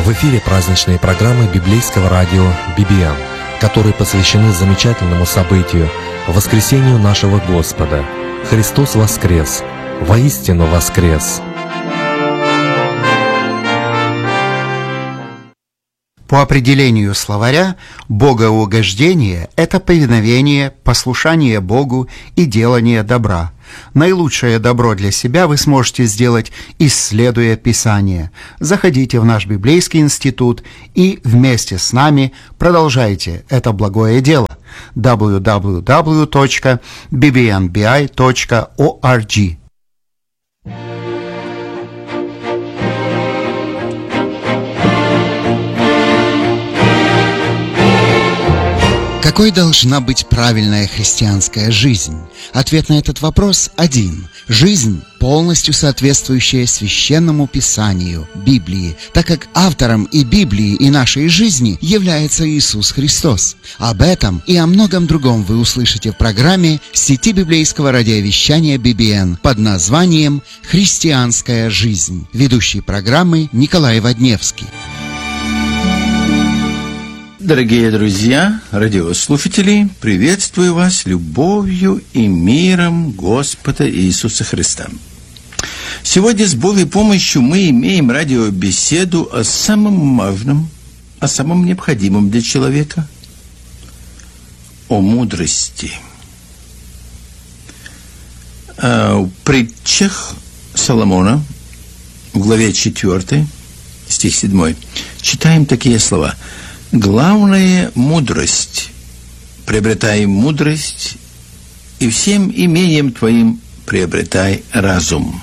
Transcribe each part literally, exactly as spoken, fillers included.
В эфире праздничные программы библейского радио би би эн, которые посвящены замечательному событию – воскресению нашего Господа. Христос воскрес! Воистину воскрес! По определению словаря, богоугождение – это повиновение, послушание Богу и делание добра. Наилучшее добро для себя вы сможете сделать, исследуя Писание. Заходите в наш библейский институт и вместе с нами продолжайте это благое дело. дабл ю дабл ю дабл ю точка би би эн би ай точка орг. Какой должна быть правильная христианская жизнь? Ответ на этот вопрос один. Жизнь, полностью соответствующая Священному Писанию, Библии, так как автором и Библии, и нашей жизни является Иисус Христос. Об этом и о многом другом вы услышите в программе сети библейского радиовещания би би эн под названием «Христианская жизнь». Ведущий программы Николай Водневский. Дорогие друзья, радиослушатели, приветствую вас любовью и миром Господа Иисуса Христа. Сегодня с Божьей помощью мы имеем радиобеседу о самом важном, о самом необходимом для человека, о мудрости. В притчах Соломона, в главе четвёртой, стих седьмой, читаем такие слова: «Главное – мудрость. Приобретай мудрость, и всем имением твоим приобретай разум».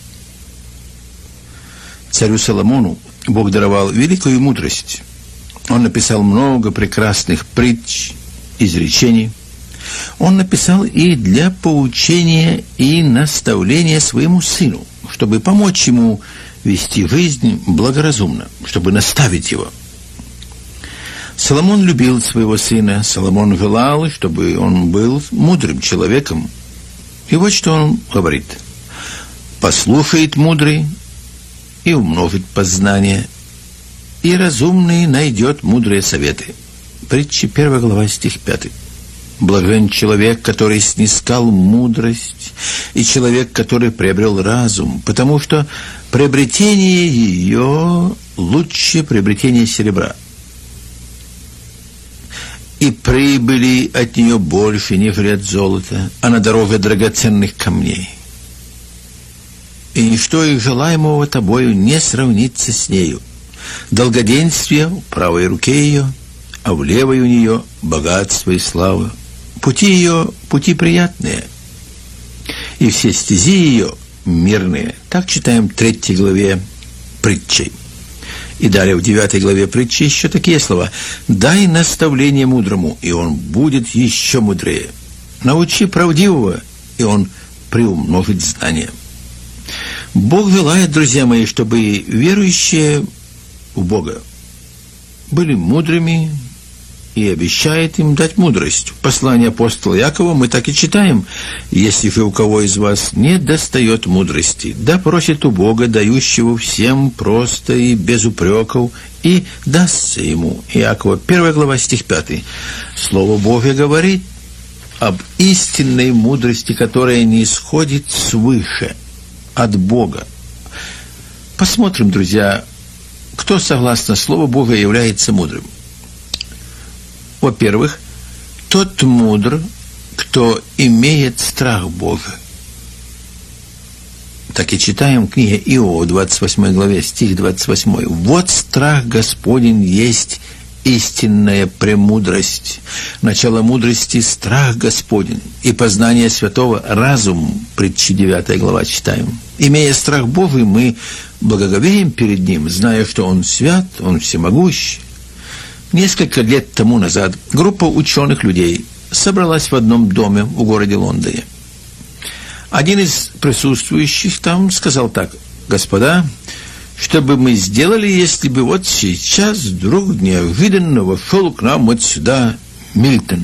Царю Соломону Бог даровал великую мудрость. Он написал много прекрасных притч, изречений. Он написал и для поучения и наставления своему сыну, чтобы помочь ему вести жизнь благоразумно, чтобы наставить его. Соломон любил своего сына, Соломон желал, чтобы он был мудрым человеком. И вот что он говорит: «Послушает мудрый и умножит познание, и разумный найдет мудрые советы». Притча первая глава, стих пятый. «Блажен человек, который снискал мудрость, и человек, который приобрел разум, потому что приобретение ее лучше приобретения серебра, и прибыли от нее больше, нежели от золота, а на дороге драгоценных камней. И ничто из желаемого тобою не сравнится с нею. Долгоденствие в правой руке ее, а в левой у нее богатство и слава. Пути ее – пути приятные, и все стези ее мирные». Так читаем в третьей главе притчи. И далее в девятой главе притчи еще такие слова: «Дай наставление мудрому, и он будет еще мудрее. Научи правдивого, и он приумножит знания». Бог желает, друзья мои, чтобы верующие в Бога были мудрыми, и обещает им дать мудрость. В послании апостола Якова мы так и читаем: «Если же у кого из вас не достает мудрости, да просит у Бога, дающего всем просто и без упреков, и дастся ему». Иакова первая глава, стих пятый. Слово Божие говорит об истинной мудрости, которая не исходит свыше, от Бога. Посмотрим, друзья, кто, согласно Слову Бога, является мудрым. Во-первых, тот мудр, кто имеет страх Бога. Так и читаем в книге Иова, двадцать восьмой главе, стих двадцать восьмой. «Вот страх Господень есть истинная премудрость. Начало мудрости – страх Господень, и познание святого – разум». Притчи девятая глава читаем. Имея страх Божий, мы благоговеем перед Ним, зная, что Он свят, Он всемогущ. Несколько лет тому назад группа ученых людей собралась в одном доме в городе Лондоне. Один из присутствующих там сказал так: «Господа, что бы мы сделали, если бы вот сейчас вдруг неожиданно вошел к нам вот сюда Мильтон?»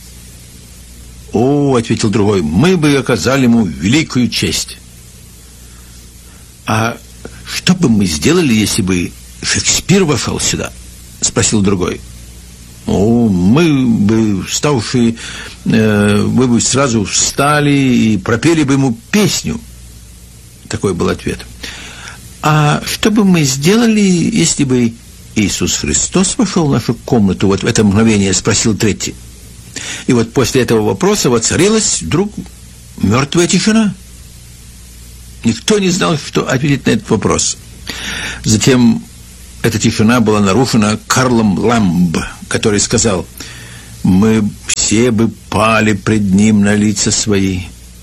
«О, — ответил другой, — мы бы оказали ему великую честь». «А что бы мы сделали, если бы Шекспир вошел сюда?» — спросил другой. «О, мы бы, вставшие, э, вы бы сразу встали и пропели бы ему песню». Такой был ответ. «А что бы мы сделали, если бы Иисус Христос вошел в нашу комнату вот в это мгновение?» — спросил третий. И вот после этого вопроса воцарилась вдруг мертвая тишина. Никто не знал, что ответить на этот вопрос. Затем эта тишина была нарушена Карлом Ламб, который сказал: «Мы все бы пали пред Ним на лица свои».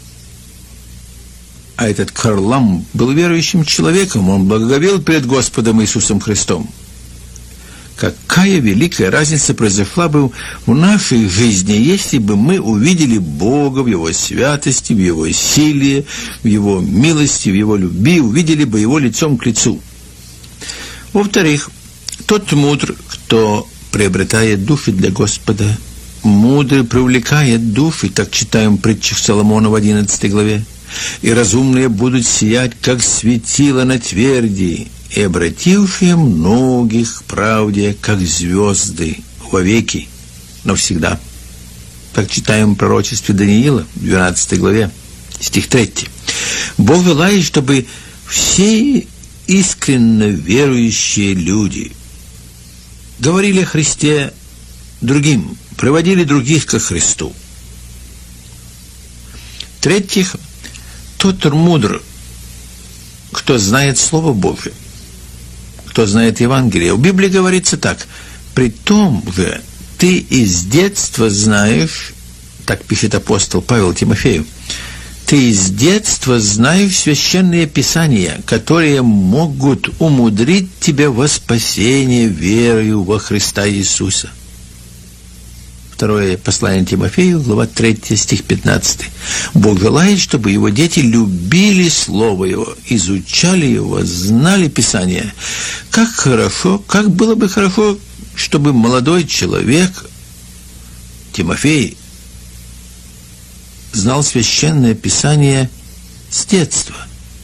А этот Карл Ламб был верующим человеком, он благоговел перед Господом Иисусом Христом. Какая великая разница произошла бы в нашей жизни, если бы мы увидели Бога в Его святости, в Его силе, в Его милости, в Его любви, увидели бы Его лицом к лицу. Во-вторых, тот мудр, кто приобретает души для Господа, мудрый привлекает души, так читаем в притчах Соломона в одиннадцатой главе, и разумные будут сиять, как светило на тверди, и обратившие многих к правде, как звезды, вовеки, навсегда. Так читаем в пророчестве Даниила в двенадцатой главе, стих третий. Бог желает, чтобы все искренне верующие люди говорили о Христе другим, приводили других ко Христу. В-третьих, тот мудр, кто знает Слово Божие, кто знает Евангелие. В Библии говорится так: «При том же ты из детства знаешь», так пишет апостол Павел Тимофею, «ты из детства знаешь священные писания, которые могут умудрить тебя во спасение верою во Христа Иисуса». Второе послание Тимофею, глава третья, стих пятнадцатый. Бог желает, чтобы его дети любили Слово Его, изучали Его, знали Писание. Как хорошо, как было бы хорошо, чтобы молодой человек, Тимофей, знал Священное Писание с детства.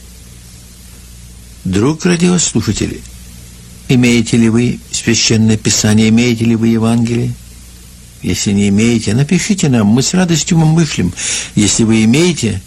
Друг радиослушатели, имеете ли вы Священное Писание, имеете ли вы Евангелие? Если не имеете, напишите нам, мы с радостью вам вышлем. Если вы имеете,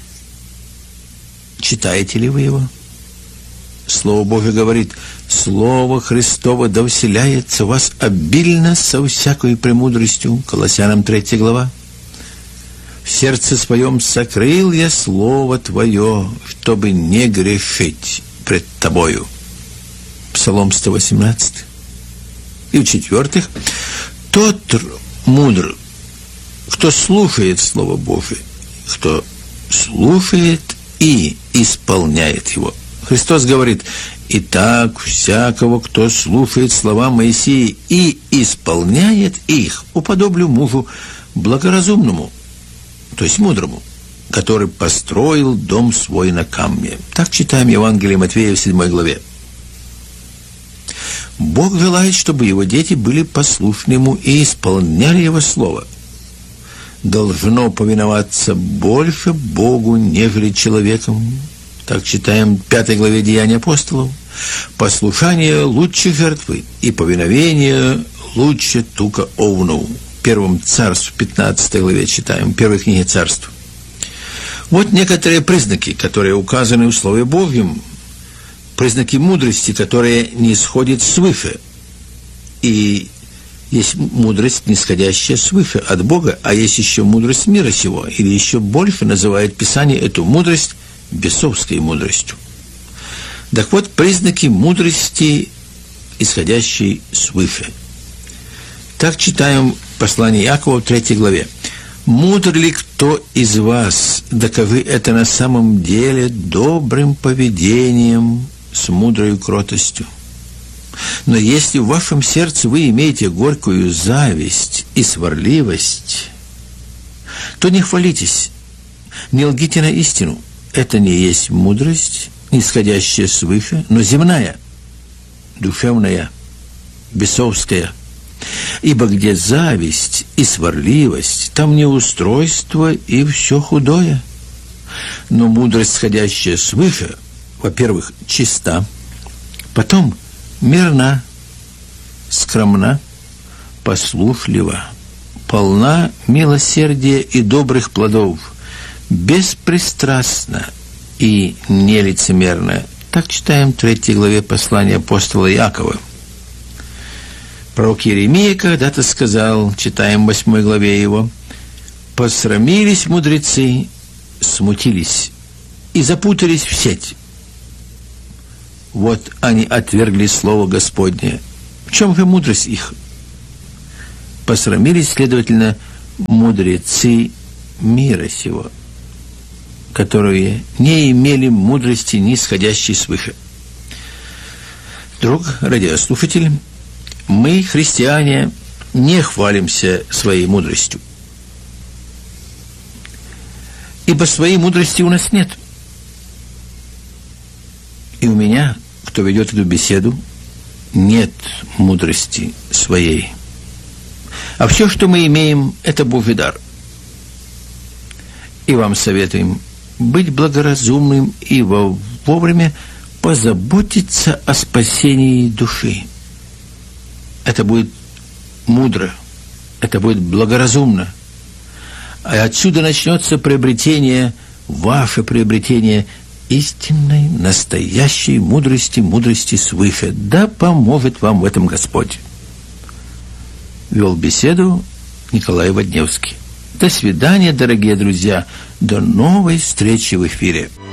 читаете ли вы его? Слово Божие говорит: «Слово Христово да вселяется в вас обильно со всякой премудростью». Колоссянам третья глава. «В сердце своем сокрыл я Слово Твое, чтобы не грешить пред Тобою». Псалом сто восемнадцать. И в-четвертых, тот мудр, кто слушает Слово Божие, кто слушает и исполняет его. Христос говорит: «Итак, всякого, кто слушает слова Моисея и исполняет их, уподоблю мужу благоразумному», то есть мудрому, который построил дом свой на камне. Так читаем Евангелие Матфея в седьмой главе. Бог желает, чтобы его дети были послушны Ему и исполняли Его Слово. Должно повиноваться больше Богу, нежели человеком. Так читаем в пятой главе Деяний апостолов. «Послушание лучше жертвы, и повиновение лучше тука овну». Первом Царств, пятнадцатой главе читаем, первой книге Царств. Вот некоторые признаки, которые указаны в Слове Божьем, признаки мудрости, которые не исходят свыше. И есть мудрость, нисходящая свыше от Бога, а есть еще мудрость мира сего, или еще больше называет Писание эту мудрость бесовской мудростью. Так вот, признаки мудрости, исходящей свыше. Так читаем послание Иакова в третьей главе. «Мудр ли кто из вас? Докажи это на самом деле добрым поведением, с мудрой кротостью. Но если в вашем сердце вы имеете горькую зависть и сварливость, то не хвалитесь, не лгите на истину. Это не есть мудрость, нисходящая свыше, но земная, душевная, бесовская. Ибо где зависть и сварливость, там неустройство и все худое. Но мудрость, сходящая свыше, во-первых, чиста, потом мирна, скромна, послушлива, полна милосердия и добрых плодов, беспристрастна и нелицемерна». Так читаем в третьей главе послания апостола Иакова. Пророк Иеремия когда-то сказал, читаем в восьмой главе его: «Посрамились мудрецы, смутились и запутались в сеть. Вот они отвергли слово Господне. В чем же мудрость их? Посрамились, следовательно, мудрецы мира сего, которые не имели мудрости, нисходящей свыше». Друг радиослушатель, мы, христиане, не хвалимся своей мудростью, ибо своей мудрости у нас нет. И у меня, кто ведет эту беседу, нет мудрости своей. А все, что мы имеем, это Божий дар. И вам советуем быть благоразумным и вовремя позаботиться о спасении души. Это будет мудро, это будет благоразумно. А отсюда начнется приобретение, ваше приобретение истинной, настоящей мудрости, мудрости свыше. Да поможет вам в этом Господь. Вел беседу Николай Водневский. До свидания, дорогие друзья. До новой встречи в эфире.